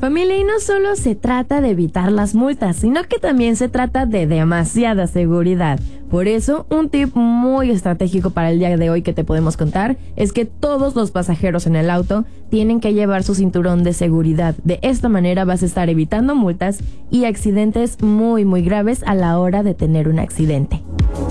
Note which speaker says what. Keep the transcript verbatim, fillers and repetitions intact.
Speaker 1: Familia, y no solo se trata de evitar las multas, sino que también se trata de demasiada seguridad. Por eso, un tip muy estratégico para el día de hoy que te podemos contar es que todos los pasajeros en el auto tienen que llevar su cinturón de seguridad. De esta manera vas a estar evitando multas y accidentes muy muy graves a la hora de tener un accidente.